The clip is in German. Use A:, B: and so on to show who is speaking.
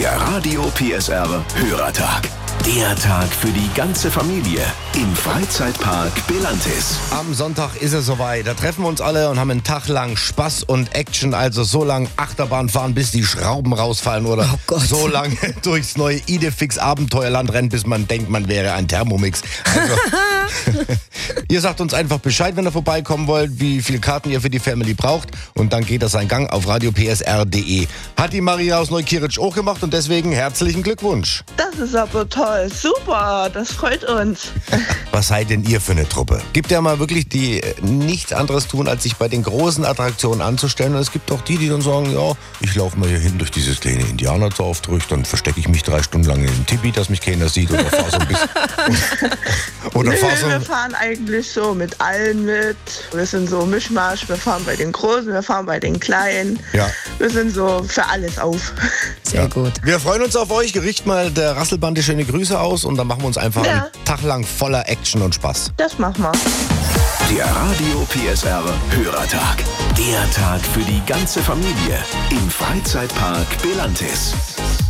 A: Der Radio PSR Hörertag. Der Tag für die ganze Familie im Freizeitpark Belantis.
B: Am Sonntag ist es soweit. Da treffen wir uns alle und haben einen Tag lang Spaß und Action. Also so lang Achterbahn fahren, bis die Schrauben rausfallen. Oder so lange durchs neue Idefix Abenteuerland rennen, bis man denkt, man wäre ein Thermomix. Also, ihr sagt uns einfach Bescheid, wenn ihr vorbeikommen wollt, wie viele Karten ihr für die Family braucht. Und dann geht das seinen Gang auf radiopsr.de. Hat die Maria aus Neukirch auch gemacht und deswegen herzlichen Glückwunsch.
C: Das ist aber toll. Super, das freut uns.
B: Was seid denn ihr für eine Truppe? Gibt ja mal wirklich die nichts anderes tun, als sich bei den großen Attraktionen anzustellen. Und es gibt auch die dann sagen, ja, ich laufe mal hier hin durch dieses kleine Indianerdorf durch, dann verstecke ich mich 3 Stunden lang in den Tipi, dass mich keiner sieht oder fahre so ein bisschen.
C: Wir fahren eigentlich so mit allen mit. Wir sind so Mischmasch, wir fahren bei den Großen, wir fahren bei den Kleinen.
B: Ja.
C: Wir sind so für alles auf.
D: Sehr gut.
B: Wir freuen uns auf euch. Richt mal der Rasselbande schöne Grüße aus und dann machen wir uns einfach einen Tag lang voller Action und Spaß.
C: Das machen wir.
A: Der Radio PSR Hörertag. Der Tag für die ganze Familie im Freizeitpark Belantis.